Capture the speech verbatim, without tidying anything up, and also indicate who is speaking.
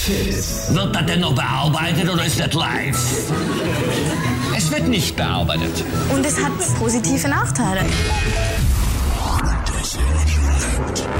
Speaker 1: Wird das denn noch bearbeitet oder ist das live? Es wird nicht bearbeitet.
Speaker 2: Und es hat positive Nachteile.